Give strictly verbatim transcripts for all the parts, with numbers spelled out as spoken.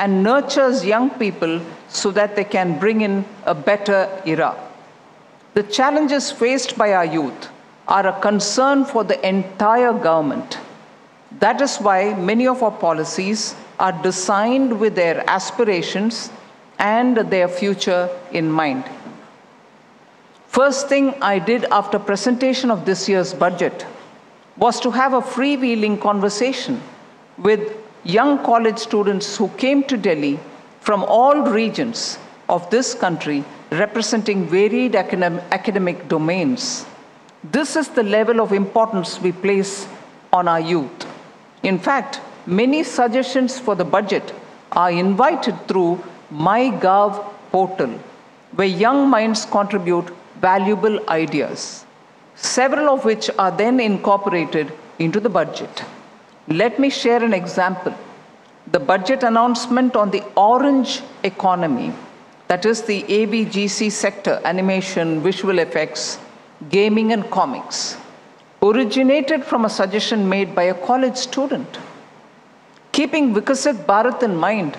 and nurtures young people so that they can bring in a better era. The challenges faced by our youth are a concern for the entire government. That is why many of our policies are designed with their aspirations and their future in mind. First thing I did after presentation of this year's budget was to have a freewheeling conversation with young college students who came to Delhi from all regions of this country representing varied academic domains. This is the level of importance we place on our youth. In fact, many suggestions for the budget are invited through MyGov portal, where young minds contribute valuable ideas, several of which are then incorporated into the budget. Let me share an example. The budget announcement on the orange economy, that is the A V G C sector, animation, visual effects, gaming and comics, originated from a suggestion made by a college student. Keeping Viksit Bharat in mind,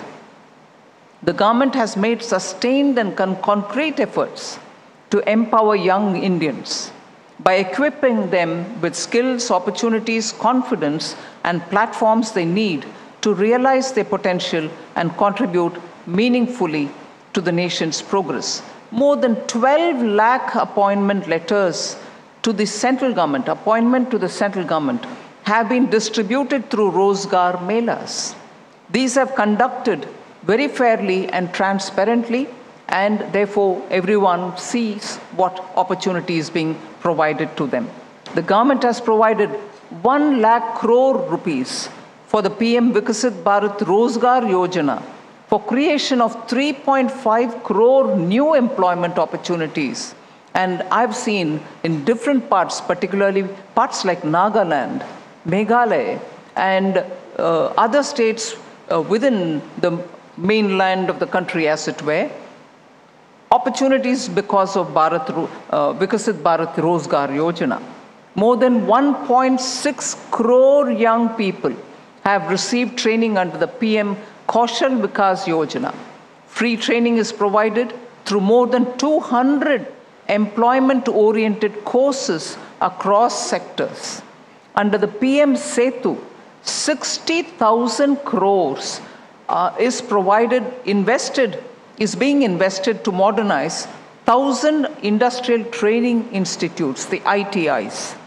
the government has made sustained and con concrete efforts to empower young Indians by equipping them with skills, opportunities, confidence, and platforms they need to realize their potential and contribute meaningfully to the nation's progress. More than twelve lakh appointment letters to the central government, appointment to the central government, have been distributed through Rozgar Melas. These have conducted very fairly and transparently, and therefore everyone sees what opportunity is being provided to them. The government has provided one lakh crore rupees for the P M Viksit Bharat Rozgar Yojana for creation of three point five crore new employment opportunities. And I've seen in different parts, particularly parts like Nagaland, Meghalaya, and uh, other states uh, within the mainland of the country, as it were, opportunities because of Bharat, uh, Viksit Bharat Rozgar Yojana. More than one point six crore young people have received training under the P M Kaushal Vikas Yojana. Free training is provided through more than two hundred employment-oriented courses across sectors. Under the P M Setu, sixty thousand crores uh, is provided, invested, is being invested to modernize one thousand industrial training institutes, the I T Is.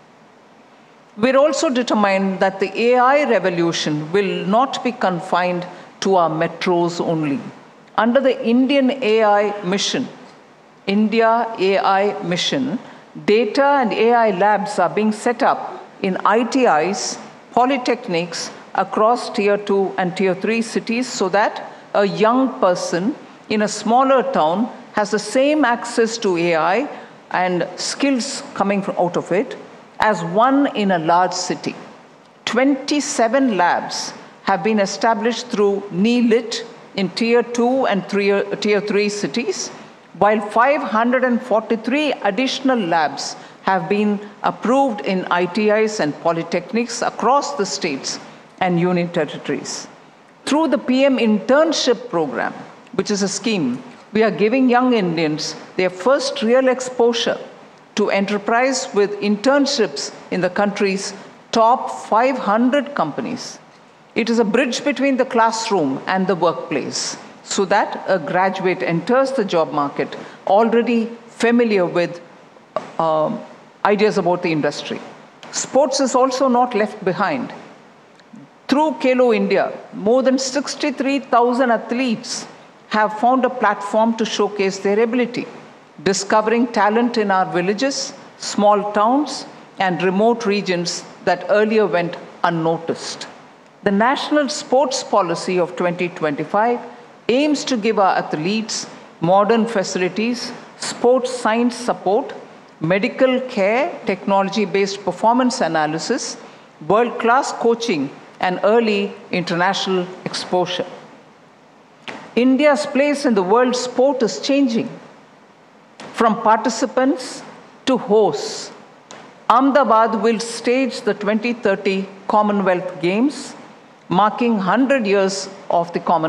We're also determined that the A I revolution will not be confined to our metros only. Under the Indian A I mission, India A I mission, data and A I labs are being set up in I T Is, polytechnics across tier two and tier three cities so that a young person in a smaller town has the same access to A I and skills coming from out of it as one in a large city. twenty-seven labs have been established through NEELIT in tier two and three, tier three cities, while five hundred forty-three additional labs have been approved in I T Is and polytechnics across the states and union territories. Through the P M Internship Program, which is a scheme, we are giving young Indians their first real exposure to enterprise with internships in the country's top five hundred companies. It is a bridge between the classroom and the workplace so that a graduate enters the job market already familiar with uh, ideas about the industry. Sports is also not left behind. Through Khelo India, more than sixty-three thousand athletes have found a platform to showcase their ability, discovering talent in our villages, small towns, and remote regions that earlier went unnoticed. The National Sports Policy of twenty twenty-five aims to give our athletes modern facilities, sports science support, medical care, technology-based performance analysis, world-class coaching, and early international exposure. India's place in the world sport is changing. From participants to hosts, Ahmedabad will stage the twenty thirty Commonwealth Games, marking one hundred years of the Commonwealth.